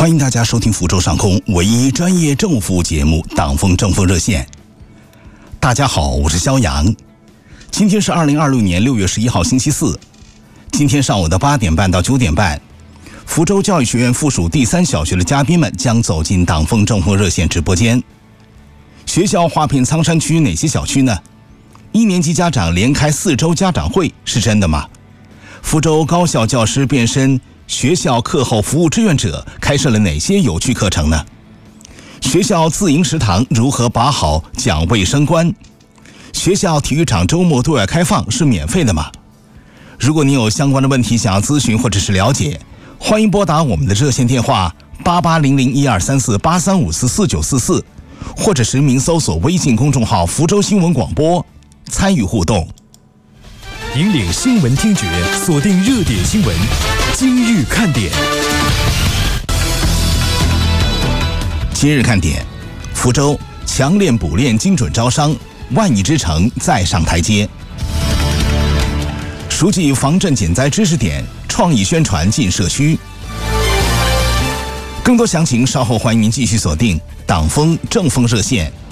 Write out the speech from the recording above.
欢迎大家收听福州上空唯一专业政务服务节目《党风政风热线》。大家好，我是肖阳。今天是2026年6月11号星期四。今天上午的8点半到9点半，福州教育学院附属第3小学的嘉宾们将走进党风政风热线直播间。学校划片苍山区哪些小区呢？1年级家长连开4周家长会是真的吗？福州高校教师变身学校课后服务志愿者开设了哪些有趣课程呢？学校自营食堂如何把好讲卫生关？学校体育场周末对外开放是免费的吗？如果你有相关的问题想要咨询或者是了解，欢迎拨打我们的热线电话8800123483544944，或者实名搜索微信公众号福州新闻广播参与互动。 引领新闻听觉，锁定热点新闻，今日看点。 今日看点：福州强练补练精准招商，万亿之城再上台阶。熟记防震减灾知识点，创意宣传进社区。更多详情稍后欢迎您继续锁定党风政风热线